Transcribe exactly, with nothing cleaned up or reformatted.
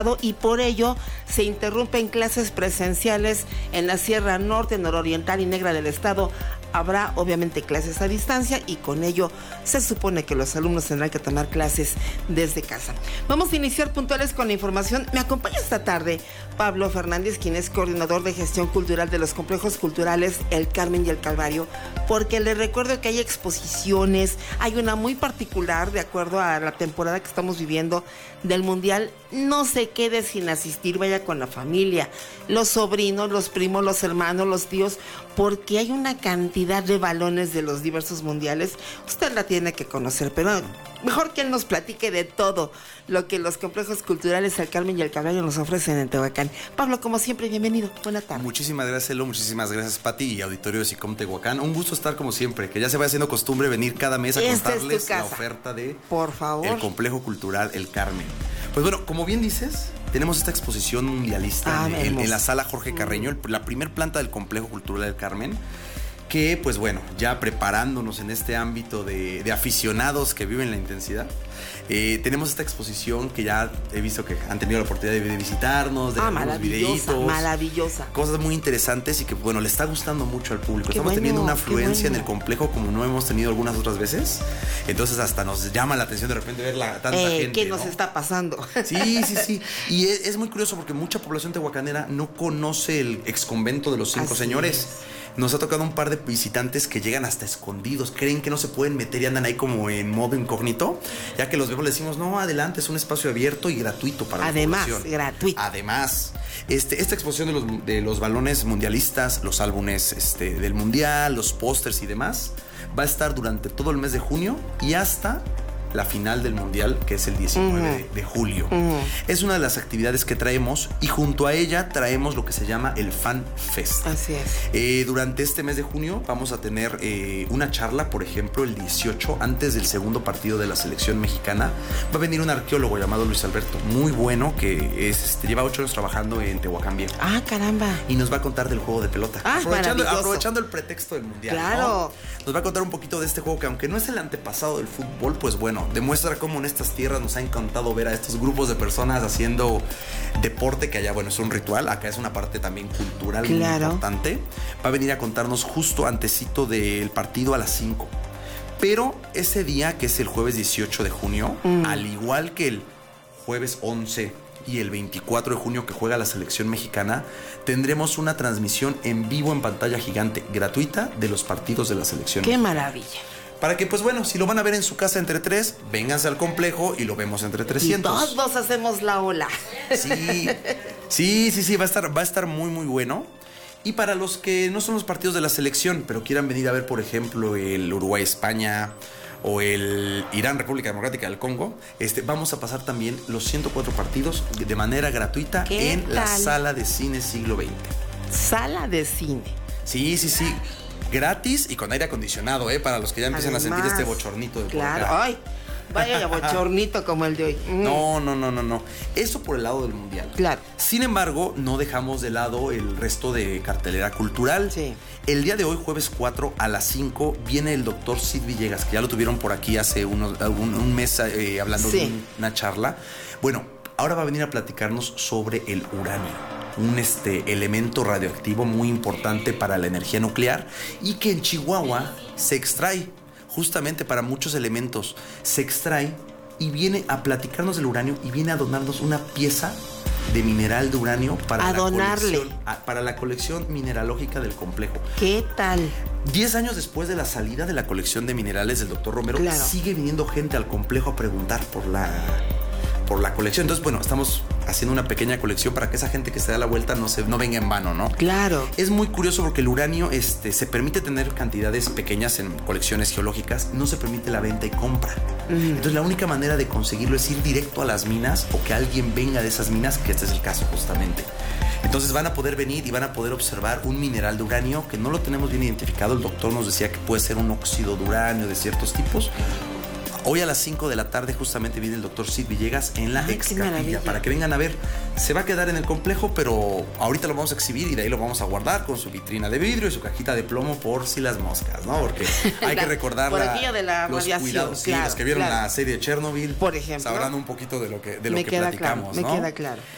y por ello se interrumpen clases presenciales en la Sierra Norte, Nororiental y Negra del estado. Habrá obviamente clases a distancia y con ello se supone que los alumnos tendrán que tomar clases desde casa. Vamos a iniciar puntuales con la información. Me acompaña esta tarde Pablo Fernández, quien es coordinador de gestión cultural de los complejos culturales El Carmen y El Calvario, porque les recuerdo que hay exposiciones, hay una muy particular de acuerdo a la temporada que estamos viviendo del Mundial. No se quede sin asistir, vaya con la familia, los sobrinos, los primos, los hermanos, los tíos, porque hay una cantidad de balones de los diversos mundiales. Usted la tiene que conocer, pero mejor que él nos platique de todo lo que los complejos culturales El Carmen y El Calvario nos ofrecen en Tehuacán. Pablo, como siempre, bienvenido. Buena tarde. Muchísimas gracias, Elo. Muchísimas gracias, Pati y auditorio de SICOM Tehuacán. Un gusto estar como siempre, que ya se va haciendo costumbre venir cada mes a Esta contarles es tu casa. La oferta de Por favor. el complejo cultural El Carmen. Pues bueno, como bien dices, tenemos esta exposición mundialista Ah, en, en, hermoso. en la sala Jorge Carreño, el- la primer planta del complejo cultural El Carmen, que pues bueno, ya preparándonos en este ámbito de, de aficionados que viven la intensidad, eh, tenemos esta exposición que ya he visto que han tenido la oportunidad de, de visitarnos, de Ah, ver unos maravillosa, videitos, maravillosa. cosas muy interesantes y que bueno, le está gustando mucho al público. Qué Estamos bueno, teniendo una qué afluencia bueno. en el complejo como no hemos tenido algunas otras veces, entonces hasta nos llama la atención de repente ver la, tanta Eh, gente. ¿Qué nos ¿no? está pasando? Sí, sí, sí. Y es, es muy curioso porque mucha población tehuacanera no conoce el exconvento de los cinco Así señores. es. Nos ha tocado un par de visitantes que llegan hasta escondidos, creen que no se pueden meter y andan ahí como en modo incógnito. Ya que los vemos, le decimos, no, adelante, es un espacio abierto y gratuito para Además, la población. gratuito. Además, este, esta exposición de los, de los balones mundialistas, los álbumes este, del mundial, los pósters y demás, va a estar durante todo el mes de junio y hasta la final del mundial, que es el diecinueve Uh-huh. de, de julio. Uh-huh. Es una de las actividades que traemos y junto a ella traemos lo que se llama el Fan Fest. Así es. Eh, durante este mes de junio vamos a tener eh, una charla, por ejemplo, el dieciocho, antes del segundo partido de la selección mexicana. Va a venir un arqueólogo llamado Luis Alberto, muy bueno, que es, este, lleva ocho años trabajando en Tehuacán Viejo. Ah, caramba. Y nos va a contar del juego de pelota. Ah, aprovechando, maravilloso. aprovechando el pretexto del mundial. Claro. ¿No? Nos va a contar un poquito de este juego que, aunque no es el antepasado del fútbol, pues bueno, demuestra cómo en estas tierras nos ha encantado ver a estos grupos de personas haciendo deporte, que allá, bueno, es un ritual. Acá es una parte también cultural muy Claro. importante. Va a venir a contarnos justo antecito del partido a las cinco. Pero ese día, que es el jueves dieciocho de junio, Mm. al igual que el jueves once y el veinticuatro de junio que juega la selección mexicana, tendremos una transmisión en vivo en pantalla gigante, gratuita, de los partidos de la selección. Qué maravilla. Para que, pues bueno, si lo van a ver en su casa entre tres, vénganse al complejo y lo vemos entre Y trescientos. todos hacemos la ola. Sí, sí, sí, sí, va a estar, va a estar muy, muy bueno. Y para los que no son los partidos de la selección, pero quieran venir a ver, por ejemplo, el Uruguay-España o el Irán-República Democrática del Congo, este, vamos a pasar también los ciento cuatro partidos de manera gratuita ¿Qué en la tal? sala de cine siglo veinte. Sala de cine. Sí, sí, sí. Gratis y con aire acondicionado, ¿eh? Para los que ya empiezan Además, a sentir este bochornito de por Claro. acá. Ay, vaya bochornito como el de hoy. Mm. No, no, no, no, no. Eso por el lado del mundial. Claro. Sin embargo, no dejamos de lado el resto de cartelera cultural. Sí. El día de hoy, jueves cuatro a las cinco, viene el doctor Sid Villegas, que ya lo tuvieron por aquí hace unos, un, un mes eh, hablando Sí. de un- una charla. Bueno, ahora va a venir a platicarnos sobre el uranio, un este, elemento radioactivo muy importante para la energía nuclear y que en Chihuahua se extrae justamente para muchos elementos. Se extrae y viene a platicarnos del uranio y viene a donarnos una pieza de mineral de uranio para, A la, donarle. colección, a- para la colección mineralógica del complejo. ¿Qué tal? Diez años después de la salida de la colección de minerales del doctor Romero, Claro. sigue viniendo gente al complejo a preguntar por la, por la colección. Entonces, bueno, estamos haciendo una pequeña colección para que esa gente que se da la vuelta no, se, no venga en vano, ¿no? Claro. Es muy curioso porque el uranio este, se permite tener cantidades pequeñas en colecciones geológicas, no se permite la venta y compra. Mm. Entonces la única manera de conseguirlo es ir directo a las minas o que alguien venga de esas minas, que este es el caso justamente. Entonces van a poder venir y van a poder observar un mineral de uranio que no lo tenemos bien identificado. El doctor nos decía que puede ser un óxido de uranio de ciertos tipos. Hoy a las cinco de la tarde justamente viene el doctor Sid Villegas en la Ay, ex qué capilla maravilla. para que vengan a ver. Se va a quedar en el complejo, pero ahorita lo vamos a exhibir y de ahí lo vamos a guardar con su vitrina de vidrio y su cajita de plomo por si las moscas, ¿no? Porque hay La- que recordar por la- aquello de la los radiación, cuidados. Sí, claro, los que vieron claro. la serie de Chernobyl, Por ejemplo. sabrán un poquito de lo que, de lo Me que queda platicamos, claro, ¿no? me queda claro.